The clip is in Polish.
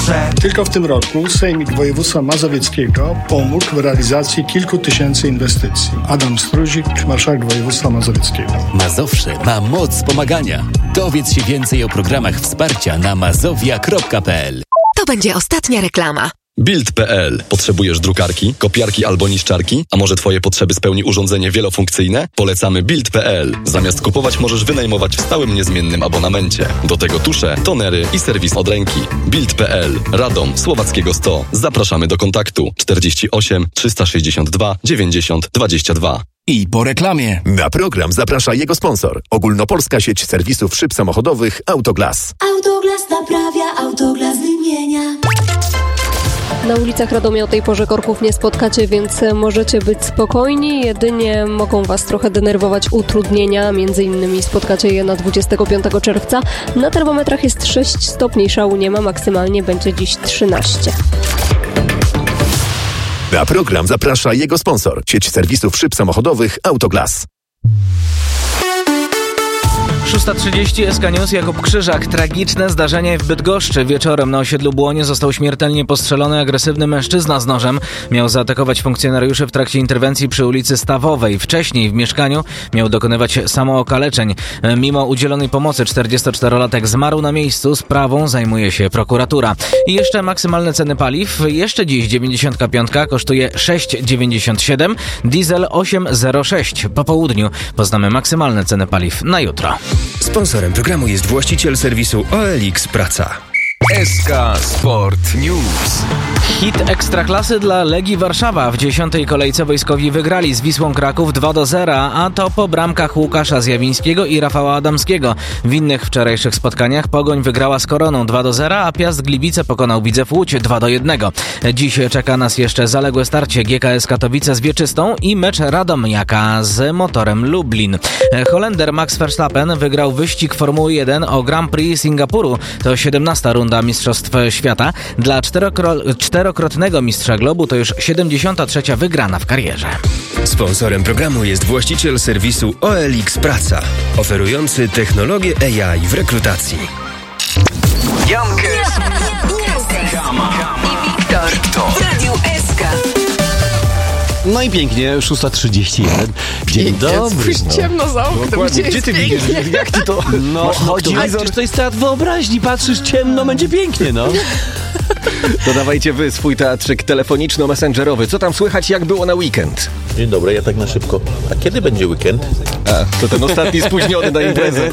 duszę. Tylko w tym roku Sejmik Województwa Mazowieckiego pomógł w realizacji kilku tysięcy inwestycji. Adam Struzik, marszałek województwa mazowieckiego. Mazowsze ma moc pomagania. Dowiedz się więcej o programach wsparcia na mazowia.pl. To będzie ostatnia reklama. Bild.pl. Potrzebujesz drukarki, kopiarki albo niszczarki? A może twoje potrzeby spełni urządzenie wielofunkcyjne? Polecamy Bild.pl. Zamiast kupować możesz wynajmować w stałym niezmiennym abonamencie. Do tego tusze, tonery i serwis od ręki. Bild.pl. Radom, Słowackiego 100. Zapraszamy do kontaktu 48 362 90 22. I po reklamie. Na program zaprasza jego sponsor. Ogólnopolska sieć serwisów szyb samochodowych Autoglas. Autoglas naprawia, Autoglas wymienia. Na ulicach Radomia o tej porze korków nie spotkacie, więc możecie być spokojni. Jedynie mogą Was trochę denerwować utrudnienia. Między innymi spotkacie je na 25 czerwca. Na termometrach jest 6 stopni, szału nie ma. Maksymalnie będzie dziś 13. Na program zaprasza jego sponsor. Sieć serwisów szyb samochodowych Autoglas. 6:30 SK News, Jakub Krzyżak. Tragiczne zdarzenie w Bydgoszczy. Wieczorem na osiedlu Błonie został śmiertelnie postrzelony agresywny mężczyzna z nożem. Miał zaatakować funkcjonariuszy w trakcie interwencji przy ulicy Stawowej. Wcześniej w mieszkaniu miał dokonywać samookaleczeń. Mimo udzielonej pomocy 44-latek zmarł na miejscu. Sprawą zajmuje się prokuratura. I jeszcze maksymalne ceny paliw. Jeszcze dziś 95 kosztuje 6,97. Diesel 8,06. Po południu poznamy maksymalne ceny paliw na jutro. Sponsorem programu jest właściciel serwisu OLX Praca. SK Sport News. Hit Ekstraklasy dla Legii Warszawa. W 10. kolejce wojskowi wygrali z Wisłą Kraków 2-0, a to po bramkach Łukasza Zjawińskiego i Rafała Adamskiego. W innych wczorajszych spotkaniach Pogoń wygrała z Koroną 2-0, a Piast Gliwice pokonał Widzew Łódź 2-1. Dziś czeka nas jeszcze zaległe starcie GKS Katowice z Wieczystą i mecz Radomiaka z Motorem Lublin. Holender Max Verstappen wygrał wyścig Formuły 1 o Grand Prix Singapuru. To 17. runda Mistrzostw Świata. Dla czterokrotnego mistrza globu to już 73. wygrana w karierze. Sponsorem programu jest właściciel serwisu OLX Praca, oferujący technologię AI w rekrutacji. Jankę I Wiktor w Radiu SK. No i pięknie, 6:31. Dzień dobry. Ciemno za oknem. Gdzie ty widzisz? Jak ty to? No, chodzi, to jest teatr wyobraźni. Patrzysz, ciemno, będzie pięknie, no. To dawajcie wy swój teatrzyk telefoniczno-messengerowy. Co tam słychać, jak było na weekend? Dzień dobry, ja tak na szybko. A kiedy będzie weekend? To ten ostatni spóźniony na imprezę.